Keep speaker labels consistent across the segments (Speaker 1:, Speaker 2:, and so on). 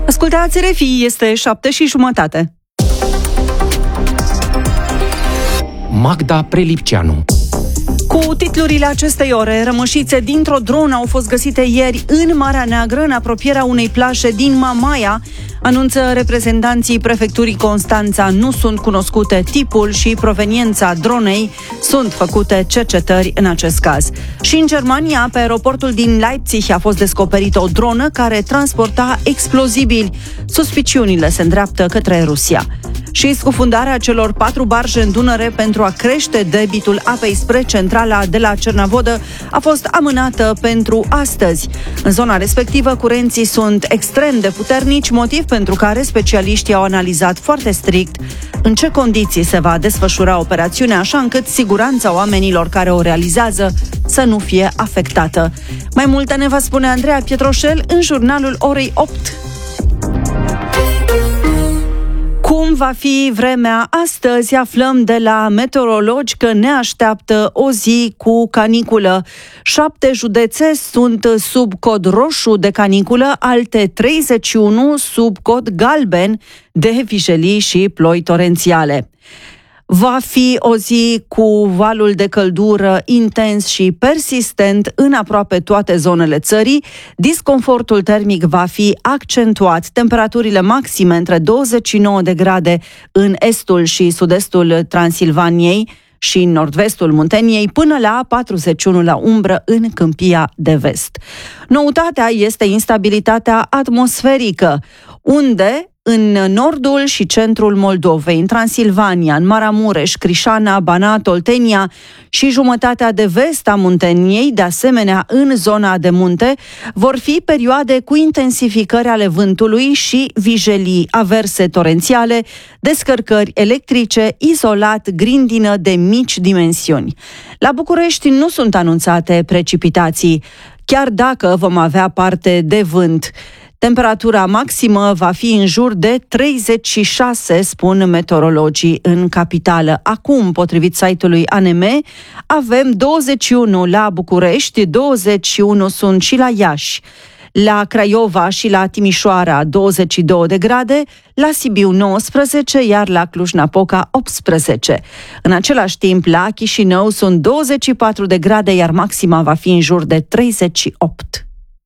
Speaker 1: Ascultați RFI, este 7:30.
Speaker 2: Magda Prelipceanu.
Speaker 1: Cu titlurile acestei ore, rămășițe dintr-o dronă au fost găsite ieri în Marea Neagră, în apropierea unei plaje din Mamaia, anunță reprezentanții prefecturii Constanța. Nu sunt cunoscute tipul și proveniența dronei, sunt făcute cercetări în acest caz. Și în Germania, pe aeroportul din Leipzig, a fost descoperită o dronă care transporta explozibili. Suspiciunile se îndreaptă către Rusia. Și scufundarea celor 4 barje în Dunăre pentru a crește debitul apei spre centrala de la Cernavodă a fost amânată pentru astăzi. În zona respectivă, curenții sunt extrem de puternici, motiv pentru care specialiștii au analizat foarte strict în ce condiții se va desfășura operațiunea, așa încât siguranța oamenilor care o realizează să nu fie afectată. Mai multe ne va spune Andreea Pietroșel în jurnalul orei 8. Cum va fi vremea astăzi? Aflăm de la meteorologi că ne așteaptă o zi cu caniculă. 7 județe sunt sub cod roșu de caniculă, alte 31 sub cod galben de vijelii și ploi torențiale. Va fi o zi cu valul de căldură intens și persistent în aproape toate zonele țării. Disconfortul termic va fi accentuat. Temperaturile maxime între 29 de grade în estul și sud-estul Transilvaniei și în nord-vestul Munteniei, până la 41 la umbră în Câmpia de Vest. Noutatea este instabilitatea atmosferică, unde în nordul și centrul Moldovei, în Transilvania, în Maramureș, Crișana, Banat, Oltenia și jumătatea de vest a Munteniei, de asemenea în zona de munte, vor fi perioade cu intensificări ale vântului și vijelii, averse torențiale, descărcări electrice, izolat, grindină de mici dimensiuni. La București nu sunt anunțate precipitații, chiar dacă vom avea parte de vânt. Temperatura maximă va fi în jur de 36, spun meteorologii în capitală. Acum, potrivit site-ului ANM, avem 21 la București, 21 sunt și la Iași. La Craiova și la Timișoara 22 de grade, la Sibiu 19, iar la Cluj-Napoca 18. În același timp, la Chișinău sunt 24 de grade, iar maxima va fi în jur de 38.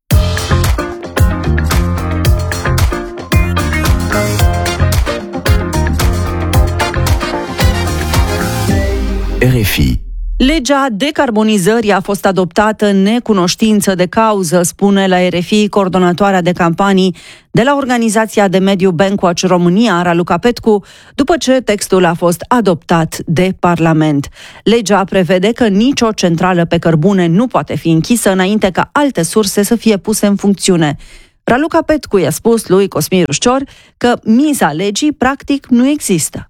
Speaker 2: RFI.
Speaker 1: Legea decarbonizării a fost adoptată în necunoștință de cauză, spune la RFI coordonatoarea de campanii de la Organizația de Mediu Bankwatch România, Raluca Petcu, după ce textul a fost adoptat de Parlament. Legea prevede că nicio centrală pe cărbune nu poate fi închisă înainte ca alte surse să fie puse în funcțiune. Raluca Petcu i-a spus lui Cosmin Rușcior că miza legii practic nu există.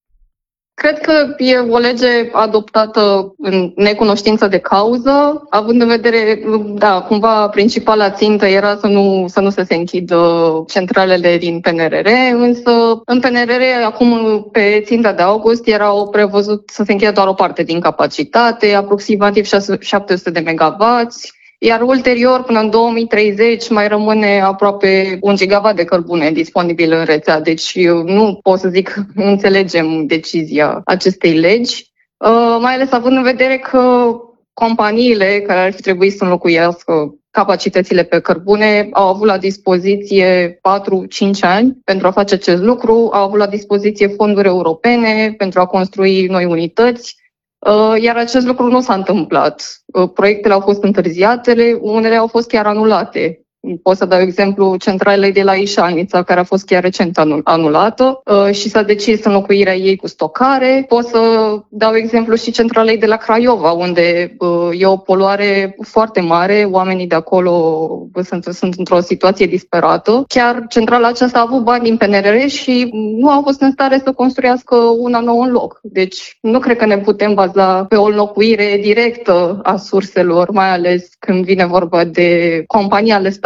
Speaker 3: Cred că e o lege adoptată în necunoștință de cauză, având în vedere, cumva principala țintă era să nu se închidă centralele din PNRR, însă în PNRR acum pe ținta de august erau prevăzut să se închidă doar o parte din capacitate, aproximativ 700 de megawatts. Iar ulterior, până în 2030, mai rămâne aproape 1 gigawatt de cărbune disponibil în rețea. Deci nu pot să zic că înțelegem decizia acestei legi, mai ales având în vedere că companiile care ar fi trebuit să înlocuiască capacitățile pe cărbune au avut la dispoziție 4-5 ani pentru a face acest lucru, au avut la dispoziție fonduri europene pentru a construi noi unități. Iar acest lucru nu s-a întâmplat. Proiectele au fost întârziate, unele au fost chiar anulate. Pot să dau exemplu centralei de la Ișalnița, care a fost chiar recent anulată și s-a decis înlocuirea ei cu stocare. Pot să dau exemplu și centralei de la Craiova, unde e o poluare foarte mare, oamenii de acolo sunt într-o situație disperată. Chiar centrala aceasta a avut bani din PNRR și nu a fost în stare să construiască una nouă în loc. Deci nu cred că ne putem baza pe o înlocuire directă a surselor, mai ales când vine vorba de companii ale statului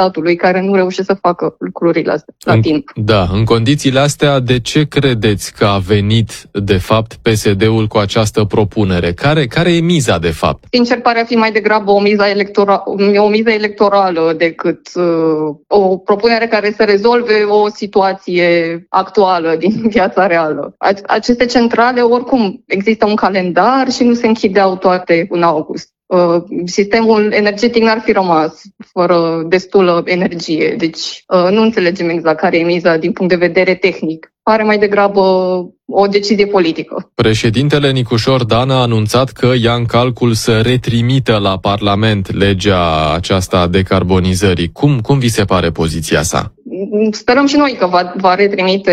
Speaker 3: statului care nu reușește să facă lucrurile astea la timp.
Speaker 4: Da, în condițiile astea, de ce credeți că a venit, de fapt, PSD-ul cu această propunere? Care e miza, de fapt?
Speaker 3: Sincer, pare a fi mai degrabă o miză electorală decât o propunere care să rezolve o situație actuală din viața reală. Aceste centrale, oricum, există un calendar și nu se închideau toate în august. Sistemul energetic n-ar fi rămas fără destulă energie, deci nu înțelegem exact care e miza din punct de vedere tehnic. Pare mai degrabă o decizie politică.
Speaker 4: Președintele Nicușor Dan a anunțat că ia în calcul să retrimită la Parlament legea aceasta a decarbonizării. Cum vi se pare poziția sa?
Speaker 3: Sperăm și noi că va retrimite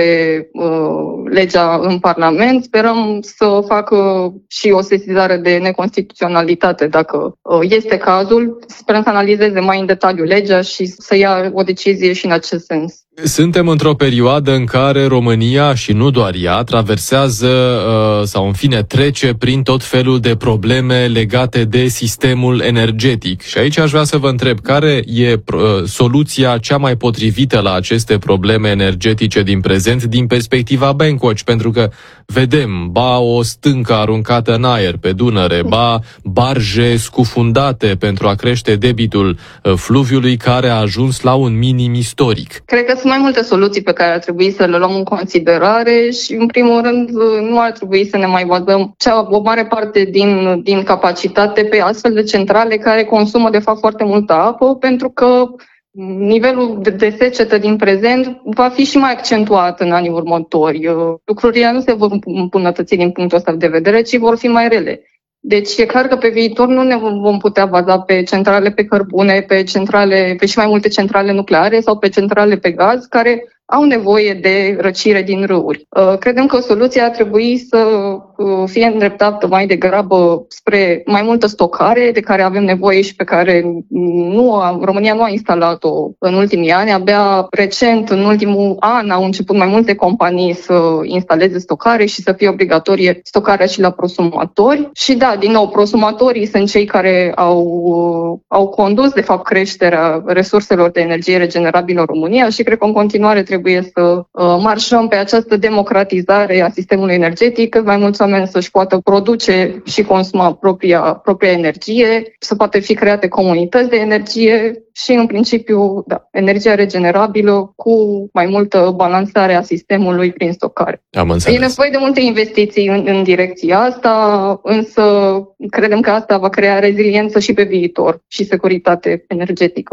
Speaker 3: legea în Parlament. Sperăm să facă și o sesizare de neconstituționalitate dacă este cazul. Sperăm să analizeze mai în detaliu legea și să ia o decizie și în acest sens.
Speaker 4: Suntem într-o perioadă în care România, și nu doar ea, traversează sau în fine trece prin tot felul de probleme legate de sistemul energetic. Și aici aș vrea să vă întreb, care e soluția cea mai potrivită la aceste probleme energetice din prezent din perspectiva Bankwatch? Pentru că vedem, ba o stâncă aruncată în aer pe Dunăre, ba barje scufundate pentru a crește debitul fluviului care a ajuns la un minim istoric.
Speaker 3: Cred că sunt mai multe soluții pe care ar trebui să le luăm în considerare și, în primul rând, nu ar trebui să ne mai bazăm o mare parte din capacitate pe astfel de centrale care consumă, de fapt, foarte multă apă, pentru că nivelul de secetă din prezent va fi și mai accentuat în anii următori. Lucrurile nu se vor îmbunătăți din punctul ăsta de vedere, ci vor fi mai rele. Deci e clar că pe viitor nu ne vom putea baza pe centrale pe cărbune, pe și mai multe centrale nucleare sau pe centrale pe gaz, care au nevoie de răcire din râuri. Credem că soluția ar trebui să fie îndreptată mai degrabă spre mai multă stocare de care avem nevoie și pe care România nu a instalat-o în ultimii ani. Abia recent, în ultimul an, au început mai multe companii să instaleze stocare și să fie obligatorie stocarea și la prosumatori. Și da, din nou, prosumatorii sunt cei care au condus, de fapt, creșterea resurselor de energie regenerabilă în România și cred că în continuare trebuie să marșăm pe această democratizare a sistemului energetic, cât mai mulți oameni să-și poată produce și consuma propria energie, să poată fi create comunități de energie și, în principiu, energia regenerabilă cu mai multă balansare a sistemului prin stocare.
Speaker 4: Am înțeles.
Speaker 3: E nevoie de multe investiții în direcția asta, însă credem că asta va crea reziliență și pe viitor și securitate energetică.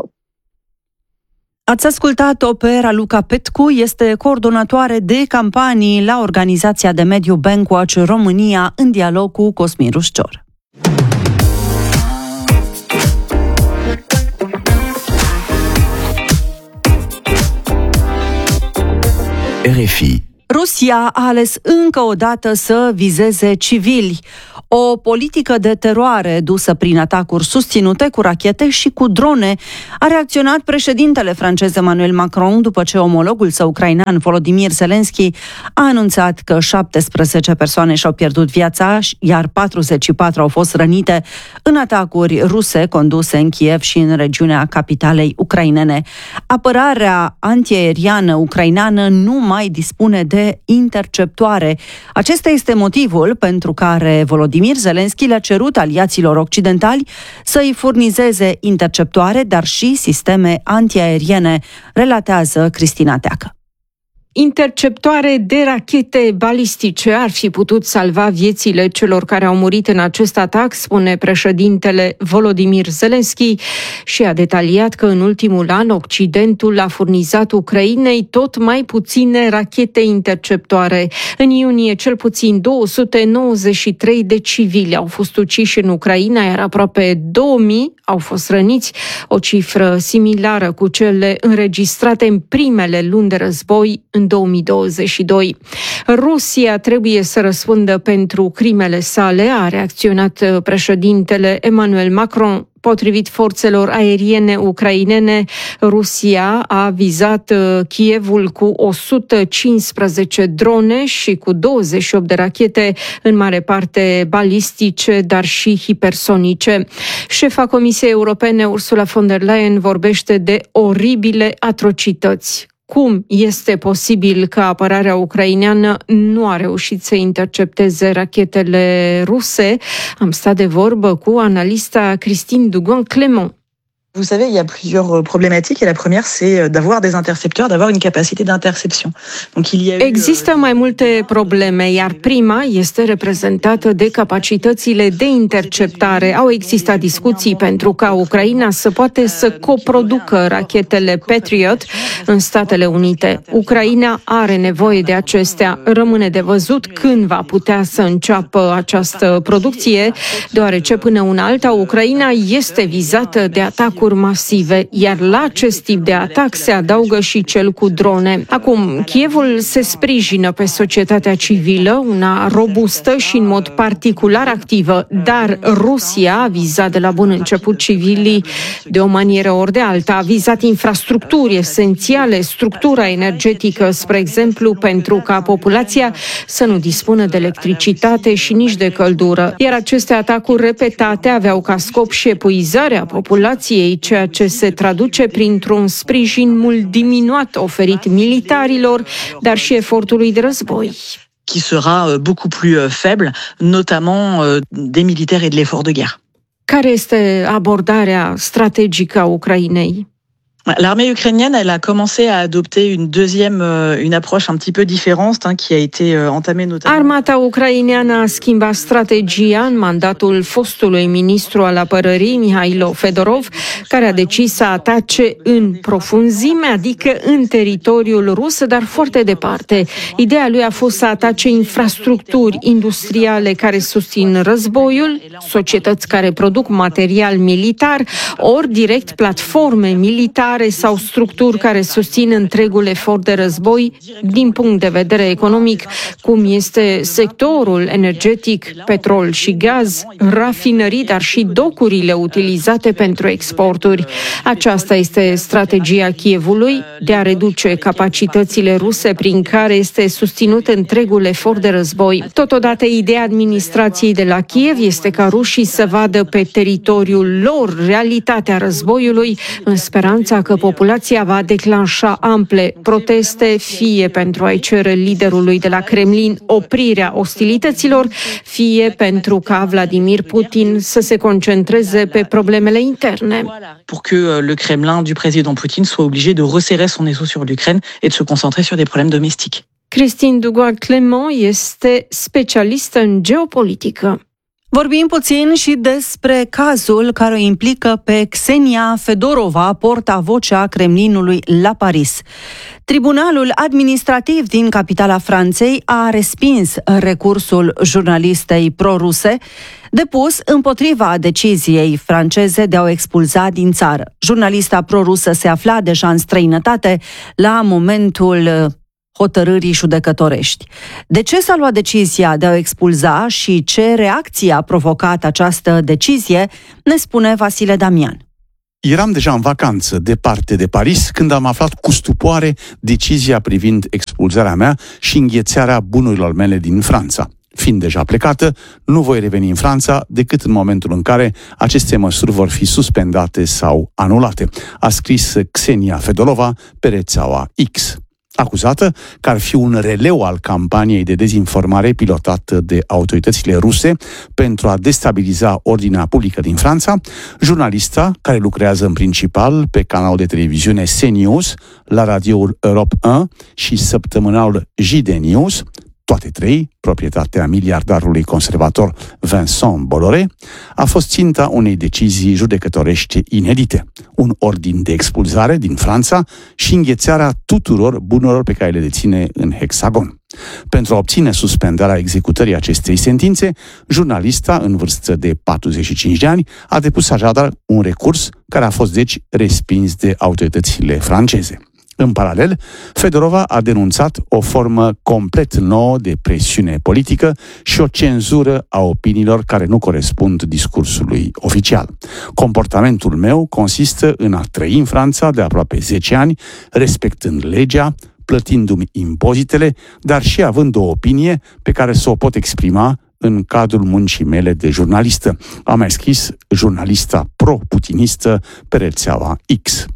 Speaker 1: Ați ascultat-o pe Raluca Petcu, este coordonatoare de campanii la organizația de mediu Bankwatch România, în dialog cu Cosmin Ruscior.
Speaker 5: RFI.
Speaker 1: Rusia a ales încă o dată să vizeze civili. O politică de teroare dusă prin atacuri susținute cu rachete și cu drone a reacționat președintele francez Emmanuel Macron după ce omologul său ucrainean Volodymyr Zelensky a anunțat că 17 persoane și-au pierdut viața, iar 44 au fost rănite în atacuri ruse conduse în Kiev și în regiunea capitalei ucrainene. Apărarea antiaeriană ucraineană nu mai dispune de interceptoare. Acesta este motivul pentru care Volodymyr Zelensky le-a cerut aliaților occidentali să-i furnizeze interceptoare, dar și sisteme antiaeriene, relatează Cristina Teacă.
Speaker 6: Interceptoare de rachete balistice ar fi putut salva viețile celor care au murit în acest atac, spune președintele Volodymyr Zelensky și a detaliat că în ultimul an Occidentul a furnizat Ucrainei tot mai puține rachete interceptoare. În iunie, cel puțin 293 de civili au fost uciși în Ucraina, iar aproape 2000 au fost răniți, o cifră similară cu cele înregistrate în primele luni de război în 2022. Rusia trebuie să răspundă pentru crimele sale, a reacționat președintele Emmanuel Macron Potrivit forțelor aeriene ucrainene, Rusia a vizat Kievul cu 115 drone și cu 28 de rachete, în mare parte balistice, dar și hipersonice. Șefa Comisiei Europene, Ursula von der Leyen, vorbește de oribile atrocități. Cum este posibil că apărarea ucraineană nu a reușit să intercepteze rachetele ruse? Am stat de vorbă cu analista Christine Dugan-Clément.
Speaker 7: Vous savez, il y a plusieurs problématiques et la première c'est d'avoir des intercepteurs, d'avoir une capacité d'interception. Donc il y a
Speaker 6: Există mai multe probleme, iar prima este reprezentată de capacitățile de interceptare. Au existat discuții pentru ca Ucraina să poate să coproducă rachetele Patriot în Statele Unite. Ucraina are nevoie de acestea. Rămâne de văzut când va putea să înceapă această producție, deoarece până una alta Ucraina este vizată de atacuri masive, iar la acest tip de atac se adaugă și cel cu drone. Acum, Kievul se sprijină pe societatea civilă, una robustă și în mod particular activă, dar Rusia a vizat de la bun început civilii de o manieră ori de alta, a vizat infrastructuri esențiale, structura energetică, spre exemplu, pentru ca populația să nu dispună de electricitate și nici de căldură. Iar aceste atacuri repetate aveau ca scop și epuizarea populației, ceea ce se traduce printr-un sprijin mult diminuat oferit militarilor, dar și efortului de război.
Speaker 7: Qui sera beaucoup plus faible, notamment des militaires et de l'effort de guerre.
Speaker 6: Care este abordarea strategică a Ucrainei?
Speaker 7: L'armée ukrainienne, elle a commencé à adopter une approche un petit peu différente, qui a été entamée notamment.
Speaker 6: Armata ucraineană a schimbat strategia în mandatul fostului ministru al apărării, Mihailo Fedorov, care a decis să atace în profunzime, adică în teritoriul rus, dar foarte departe. Ideea lui a fost să atace infrastructuri industriale care susțin războiul, societăți care produc material militar, ori direct platforme militare sau structuri care susțin întregul efort de război din punct de vedere economic, cum este sectorul energetic, petrol și gaz, rafinării, dar și docurile utilizate pentru exporturi. Aceasta este strategia Kievului de a reduce capacitățile ruse prin care este susținut întregul efort de război. Totodată, ideea administrației de la Kiev este ca rușii să vadă pe teritoriul lor realitatea războiului, în speranța că populația va declanșa ample proteste, fie pentru a-i cere liderului de la Kremlin oprirea ostilităților, fie pentru ca Vladimir Putin să se concentreze pe problemele interne.
Speaker 7: Pour que le Kremlin du président Poutine soit obligé de resserrer son étau sur l'Ukraine et de se concentrer sur des problèmes domestiques.
Speaker 6: Christine Dugan-Clément este specialistă în geopolitică.
Speaker 1: Vorbim puțin și despre cazul care o implică pe Ksenia Fedorova, portavocea Kremlinului la Paris. Tribunalul administrativ din capitala Franței a respins recursul jurnalistei pro-ruse depus împotriva deciziei franceze de a o expulza din țară. Jurnalista pro-rusă se afla deja în străinătate la momentul hotărârii judecătorești. De ce s-a luat decizia de a o expulza și ce reacție a provocat această decizie, ne spune Vasile Damian.
Speaker 8: Eram deja în vacanță, departe de Paris, când am aflat cu stupoare decizia privind expulzarea mea și înghețarea bunurilor mele din Franța. Fiind deja plecată, nu voi reveni în Franța decât în momentul în care aceste măsuri vor fi suspendate sau anulate, a scris Ksenia Fedorova pe rețeaua X. Acuzată că ar fi un releu al campaniei de dezinformare pilotată de autoritățile ruse pentru a destabiliza ordinea publică din Franța, jurnalista, care lucrează în principal pe canalul de televiziune CNews, la radioul Europe 1 și săptămânalul JD News, toate trei, proprietatea miliardarului conservator Vincent Bolloré, a fost ținta unei decizii judecătorești inedite, un ordin de expulzare din Franța și înghețarea tuturor bunurilor pe care le deține în Hexagon. Pentru a obține suspendarea executării acestei sentințe, jurnalista, în vârstă de 45 de ani, a depus așadar un recurs care a fost deci respins de autoritățile franceze. În paralel, Fedorova a denunțat o formă complet nouă de presiune politică și o cenzură a opiniilor care nu corespund discursului oficial. Comportamentul meu consistă în a trăi în Franța de aproape 10 ani, respectând legea, plătindu-mi impozitele, dar și având o opinie pe care să o pot exprima în cadrul muncii mele de jurnalistă, a mai scris jurnalista pro-putinistă pe rețeaua X.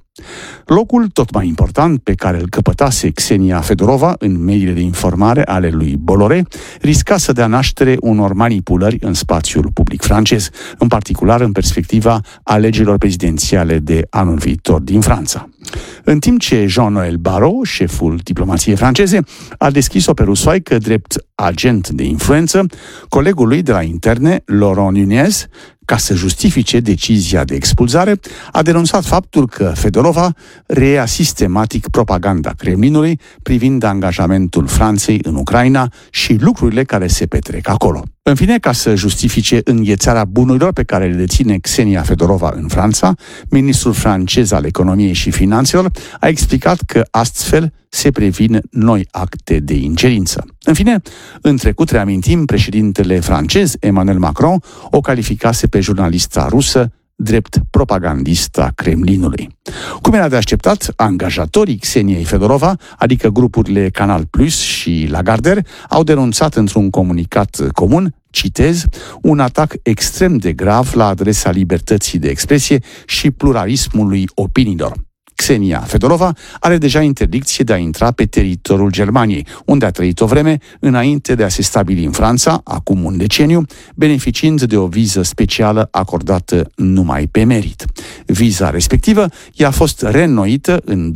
Speaker 8: Locul tot mai important pe care îl căpătase Ksenia Fedorova în mediile de informare ale lui Bolloré risca să dea naștere unor manipulări în spațiul public francez, în particular în perspectiva alegerilor prezidențiale de anul viitor din Franța. În timp ce Jean-Noël Barrot, șeful diplomației franceze, a deschis-o pe rusoaică drept agent de influență, colegul lui de la interne, Laurent Nunez, ca să justifice decizia de expulzare, a denunțat faptul că Fedorova reia sistematic propaganda Kremlinului privind angajamentul Franței în Ucraina și lucrurile care se petrec acolo. În fine, ca să justifice înghețarea bunurilor pe care le deține Ksenia Fedorova în Franța, ministrul francez al economiei și finanțelor a explicat că astfel se previn noi acte de ingerință. În fine, în trecut, reamintim, președintele francez Emmanuel Macron o calificase pe jurnalista rusă drept propagandista Kremlinului. Cum era de așteptat, angajatorii Kseniei Fedorova, adică grupurile Canal Plus și Lagardère, au denunțat într-un comunicat comun, citez, un atac extrem de grav la adresa libertății de expresie și pluralismului opiniilor. Ksenia Fedorova are deja interdicție de a intra pe teritoriul Germaniei, unde a trăit o vreme înainte de a se stabili în Franța, acum un deceniu, beneficiind de o viză specială acordată numai pe merit. Viza respectivă i-a fost reînnoită în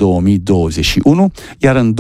Speaker 8: 2021, iar în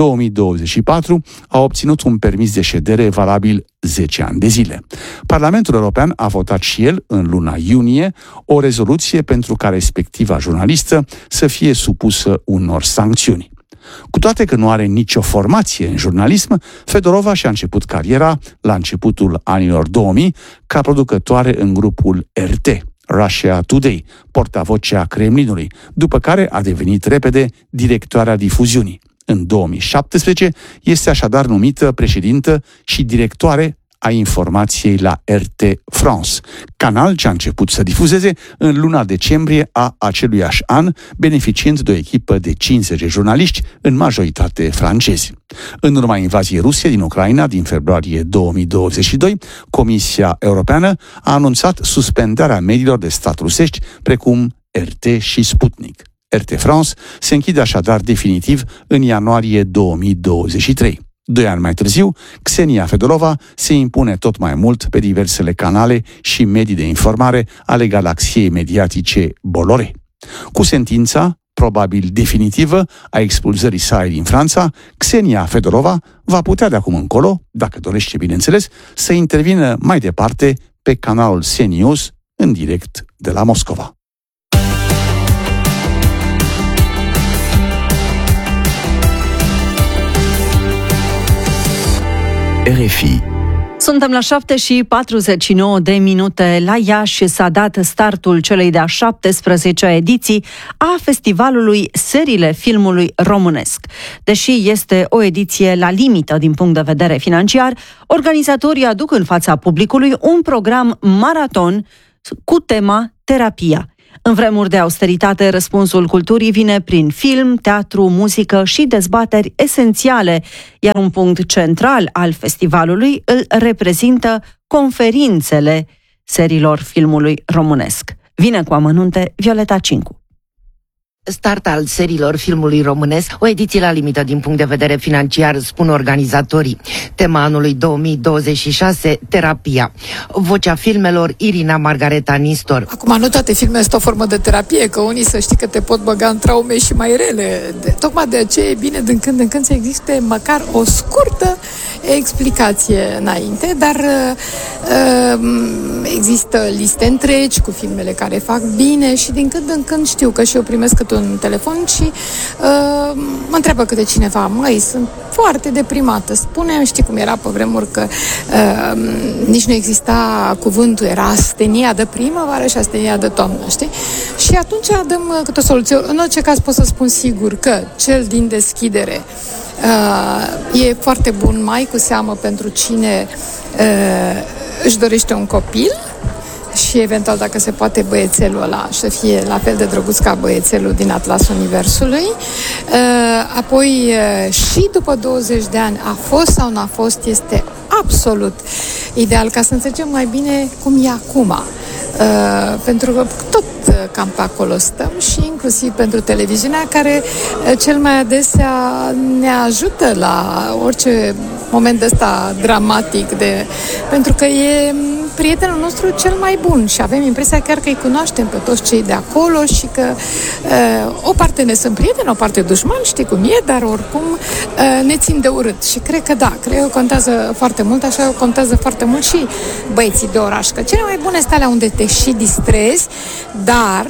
Speaker 8: 2024 a obținut un permis de ședere valabil 10 ani de zile. Parlamentul European a votat și el, în luna iunie, o rezoluție pentru ca respectiva jurnalistă să fie supusă unor sancțiuni. Cu toate că nu are nicio formație în jurnalism, Fedorova și-a început cariera la începutul anilor 2000 ca producătoare în grupul RT, Russia Today, portavocea Kremlinului, după care a devenit repede directoarea difuziunii. În 2017 este așadar numită președintă și directoare a informației la RT France, canal ce a început să difuzeze în luna decembrie a aceluiași an, beneficiind de o echipă de 50 de jurnaliști, în majoritate francezi. În urma invaziei ruse din Ucraina din februarie 2022, Comisia Europeană a anunțat suspendarea mediilor de stat rusești, precum RT și Sputnik. RT France se închide așadar definitiv în ianuarie 2023. 2 ani mai târziu, Ksenia Fedorova se impune tot mai mult pe diversele canale și medii de informare ale galaxiei mediatice Bolloré. Cu sentința, probabil definitivă, a expulzării sale din Franța, Ksenia Fedorova va putea de acum încolo, dacă dorește bineînțeles, să intervină mai departe pe canalul CNews în direct de la Moscova.
Speaker 5: RFI.
Speaker 1: Suntem la 7:49 la Iași. S-a dat startul celei de-a 17-a ediții a festivalului Serile filmului românesc. Deși este o ediție la limită din punct de vedere financiar, organizatorii aduc în fața publicului un program maraton cu tema terapia. În vremuri de austeritate, răspunsul culturii vine prin film, teatru, muzică și dezbateri esențiale, iar un punct central al festivalului îl reprezintă conferințele serilor filmului românesc. Vine cu amănunte Violeta Cincu.
Speaker 9: Start al serilor filmului românesc, o ediție la limită din punct de vedere financiar, spun organizatorii. Tema anului 2026, terapia. Vocea filmelor, Irina Margareta Nistor.
Speaker 10: Acum, nu toate filmele sunt o formă de terapie, că unii să știi că te pot băga în traume și mai rele. Tocmai de aceea e bine din când în când să existe măcar o scurtă explicație înainte, dar există liste întregi cu filmele care fac bine și din când în când știu că și eu primesc un telefon și mă întreabă câte cineva, măi, sunt foarte deprimată. Spune, știi cum era pe vremuri, că nici nu exista cuvântul, era astenia de primăvară și astenia de toamnă, știi? Și atunci dăm câte o soluție. În orice caz pot să spun sigur că cel din deschidere e foarte bun, mai cu seamă pentru cine își dorește un copil și eventual, dacă se poate, băiețelul ăla să fie la fel de drăguț ca băiețelul din Atlasul Universului. Apoi, și după 20 de ani, a fost sau n-a fost, este absolut ideal, ca să înțelegem mai bine cum e acum. Pentru că tot cam pe acolo stăm și inclusiv pentru televiziunea, care cel mai adesea ne ajută la orice moment ăsta dramatic, pentru că e prietenul nostru cel mai bun și avem impresia chiar că îi cunoaștem pe toți cei de acolo și că o parte ne sunt prieteni, o parte dușmani, știi cum e, dar oricum ne țin de urât. Și cred că da, cred că contează foarte mult, așa contează foarte mult și băieții de oraș, că cele mai bune sunt alea unde te și distrezi, dar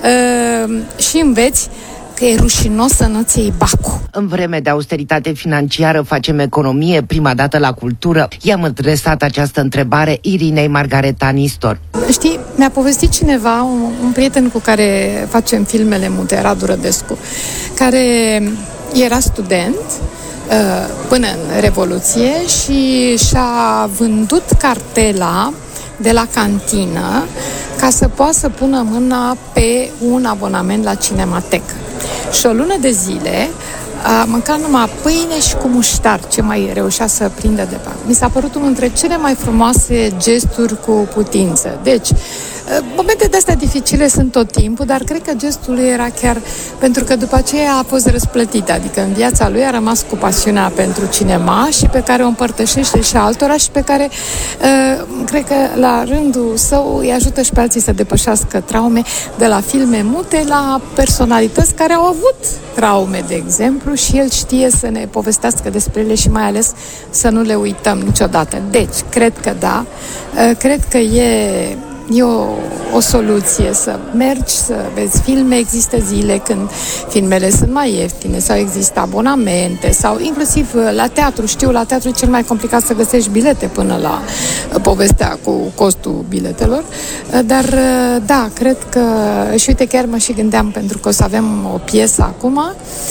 Speaker 10: și înveți că e rușinos să nu-ți iei bacul.
Speaker 9: În vreme de austeritate financiară facem economie, prima dată la cultură. I-am adresat această întrebare Irinei Margareta Nistor.
Speaker 10: Știi, mi-a povestit cineva, un prieten cu care facem filmele mute, Radu Rădescu, care era student până în Revoluție și și-a vândut cartela de la cantină ca să poată să pună mâna pe un abonament la Cinematecă. Și o lună de zile a mâncat numai pâine și cu muștar, ce mai reușea să prindă de pe. Mi s-a părut unul dintre cele mai frumoase gesturi cu putință. Deci, momente de-astea dificile sunt tot timpul, dar cred că gestul lui era chiar pentru că după aceea a fost răsplătit, adică în viața lui a rămas cu pasiunea pentru cinema și pe care o împărtășește și altora și pe care cred că la rândul său îi ajută și pe alții să depășească traume, de la filme mute la personalități care au avut traume, de exemplu, și el știe să ne povestească despre ele și mai ales să nu le uităm niciodată. Deci, cred că da, cred că e o soluție să mergi, să vezi filme. Există zile când filmele sunt mai ieftine sau există abonamente sau inclusiv la teatru. Știu, la teatru e cel mai complicat să găsești bilete până la povestea cu costul biletelor. Dar da, cred că și uite, chiar mă și gândeam, pentru că o să avem o piesă acum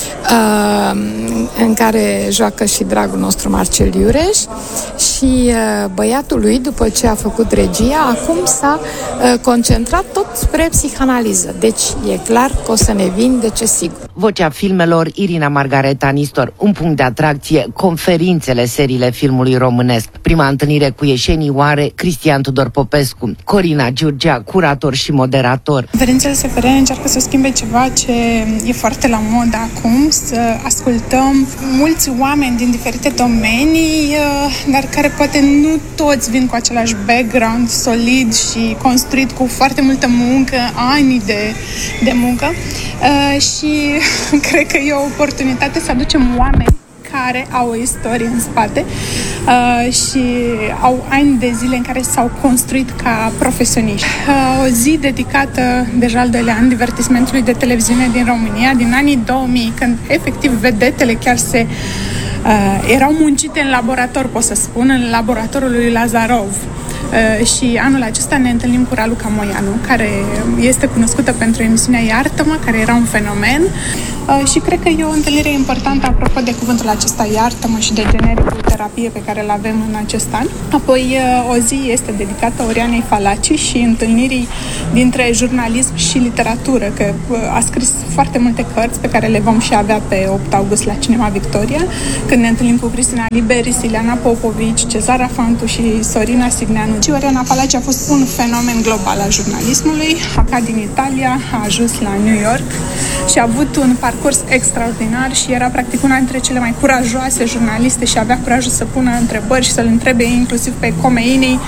Speaker 10: în care joacă și dragul nostru Marcel Iureș și băiatul lui, după ce a făcut regia, acum s-a concentrat tot spre psihanaliză. Deci e clar că o să ne vindece sigur.
Speaker 9: Vocea filmelor, Irina Margareta Nistor. Un punct de atracție, conferințele, seriile filmului românesc. Prima întâlnire cu ieșenii oare, Cristian Tudor Popescu, Corina Giurgea, curator și moderator.
Speaker 11: Conferințele SFR încearcă să schimbe ceva ce e foarte la modă acum, să ascultăm mulți oameni din diferite domenii, dar care poate nu toți vin cu același background solid și construit cu foarte multă muncă, ani de muncă și cred că e o oportunitate să aducem oameni care au o istorie în spate și au ani de zile în care s-au construit ca profesioniști. O zi dedicată deja al doilea an divertismentului de televiziune din România, din anii 2000, când efectiv vedetele chiar erau muncite în laborator, pot să spun, în laboratorul lui Lazarov. Și anul acesta ne întâlnim cu Raluca Moianu, care este cunoscută pentru emisiunea Iartă-mă, care era un fenomen și cred că e o întâlnire importantă apropo de cuvântul acesta Iartă-mă și de genericul terapie pe care îl avem în acest an. Apoi o zi este dedicată Orianei Falaci și întâlnirii dintre jurnalism și literatură, că a scris foarte multe cărți pe care le vom și avea pe 8 august la Cinema Victoria, când ne întâlnim cu Cristina Liberi, Siliana Popovici, Cezara Fantu și Sorina Signeanu. Și Oriana Falaci a fost un fenomen global al jurnalismului, a plecat din Italia, a ajuns la New York și a avut un parcurs extraordinar și era practic una dintre cele mai curajoase jurnaliste și avea curajul să pună întrebări și să-l întrebe inclusiv pe Khomeini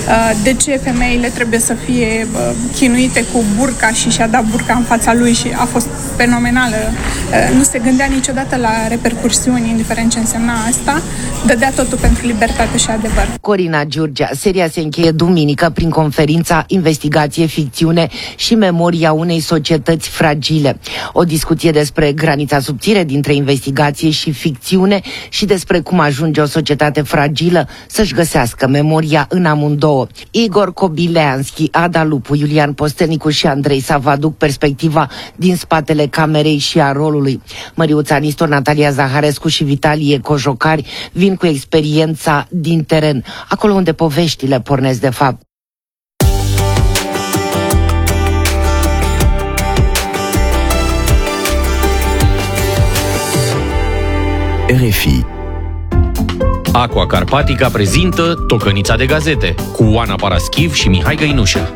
Speaker 11: de ce femeile trebuie să fie chinuite cu burca și-a dat burca în fața lui și a fost fenomenală. Nu se gândea niciodată la repercursiuni, indiferent ce însemna asta. Dădea totul pentru libertate și adevăr.
Speaker 9: Corina Giurgea. Seria se încheie duminică prin conferința Investigație, ficțiune și memoria unei societăți fragile. O discuție despre granița subțire dintre investigație și ficțiune și despre cum ajunge o societate fragilă să-și găsească memoria în amândouă. Igor Kobileanski, Ada Lupu, Iulian Postelnicu și Andrei Sava aduc perspectiva din spatele camerei și a rolului. Măriuța Nistor, Natalia Zaharescu și Vitalie Cojocari vin cu experiența din teren, acolo unde poveștile pornesc de fapt.
Speaker 5: RFI.
Speaker 2: Aqua Carpatica prezintă Tocănița de gazete cu Oana Paraschiv și Mihai Găinușă.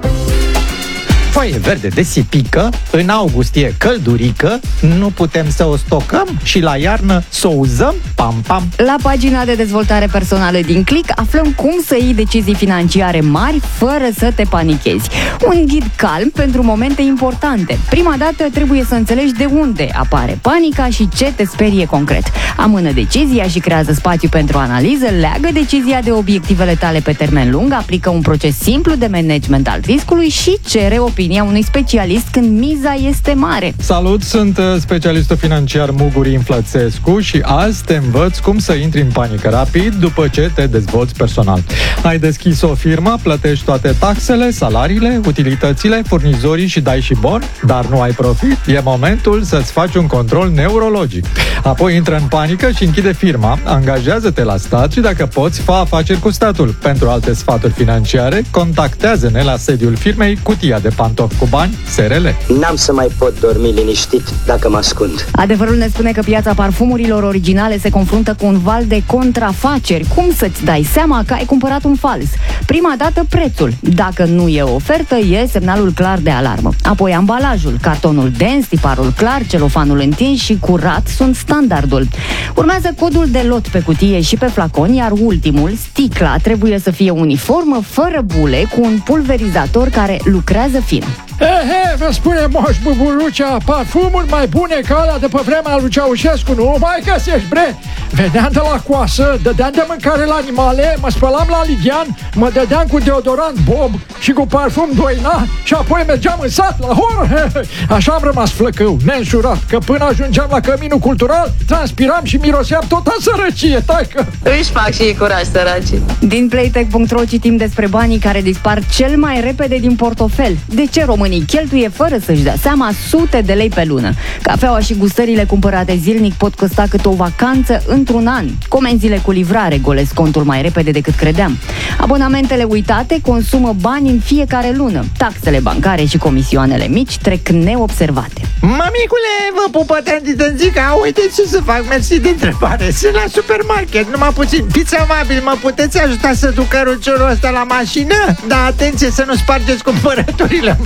Speaker 12: Foaie verde de sipică, în august e căldurică, nu putem să o stocăm și la iarnă să o uzăm, pam-pam.
Speaker 13: La pagina de dezvoltare personală din Click aflăm cum să iei decizii financiare mari fără să te panichezi. Un ghid calm pentru momente importante. Prima dată trebuie să înțelegi de unde apare panica și ce te sperie concret. Amână decizia și creează spațiu pentru analiză, leagă decizia de obiectivele tale pe termen lung, aplică un proces simplu de management al riscului și cere opinia unui specialist când miza este mare.
Speaker 14: Salut, sunt specialistul financiar Muguri Inflățescu și azi te învăț cum să intri în panică rapid după ce te dezvolți personal. Ai deschis o firmă, plătești toate taxele, salariile, utilitățile, furnizorii și dai și bon, dar nu ai profit? E momentul să-ți faci un control neurologic. Apoi intră în panică și închide firma, angajează-te la stat și dacă poți, fă afaceri cu statul. Pentru alte sfaturi financiare, contactează-ne la sediul firmei Cutia de Pantofi cu Bani, SRL.
Speaker 15: N-am să mai pot dormi liniștit dacă mă ascund.
Speaker 13: Adevărul ne spune că piața parfumurilor originale se confruntă cu un val de contrafaceri. Cum să-ți dai seama că ai cumpărat un fals? Prima dată prețul. Dacă nu e o ofertă, e semnalul clar de alarmă. Apoi ambalajul, cartonul dens, tiparul clar, celofanul întins și curat sunt standardul. Urmează codul de lot pe cutie și pe flacon, iar ultimul, sticla, trebuie să fie uniformă, fără bule, cu un pulverizator care lucrează fin.
Speaker 16: Vă spune Moș Buburucea, parfumuri mai bune ca alea de pe vremea lui Ceaușescu nu mai găsești, bre! Veneam de la coasă, dădeam de mâncare la animale, mă spălam la Ligian, mă dădeam cu deodorant Bob și cu parfum Doina și apoi mergeam în sat la horă. Așa am rămas flăcău, neînsurat, că până ajungeam la căminul cultural, transpiram și miroseam tot a sărăcie, taică!
Speaker 17: Își fac și ei curaj, săracii.
Speaker 13: Din Playtech.ro citim despre banii care dispar cel mai repede din portofel. De ce românii cheltuie fără să-și dea seama sute de lei pe lună? Cafeaua și gustările cumpărate zilnic pot costa cât o vacanță într-un an. Comenzile cu livrare golesc contul mai repede decât credeam. Abonamentele uitate consumă bani în fiecare lună. Taxele bancare și comisioanele mici trec neobservate.
Speaker 12: Mămicule, vă pupă tenzica, uite ce să fac, mersi de întrebare. Sunt la supermarket, numai puțin. Fiți amabil, mă puteți ajuta să duc căruciorul ăsta la mașină? Da, atenție să nu spargeți cumpărăturile.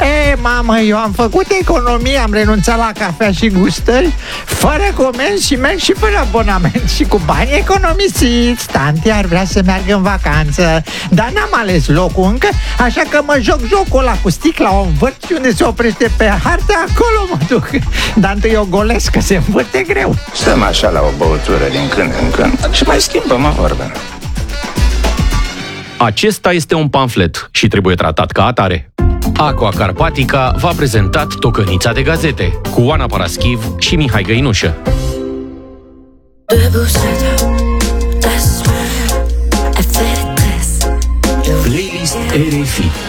Speaker 12: Mamă, eu am făcut economie, am renunțat la cafea și gustări, fără comenzi și merg și fără abonament și cu bani economisiți. Tanti ar vrea să meargă în vacanță, dar n-am ales locul încă, așa că mă joc jocul ăla cu sticla, o învârt și unde se oprește pe hartă, acolo mă duc. Dar întâi o golesc, că se învârte greu.
Speaker 18: Stăm așa la o băutură din când în când și mai schimbăm o vorbă.
Speaker 2: Acesta este un pamflet și trebuie tratat ca atare. Aqua Carpatica v-a prezentat Tocănița de gazete cu Oana Paraschiv și Mihai Găinușă.
Speaker 5: Playlist RFI.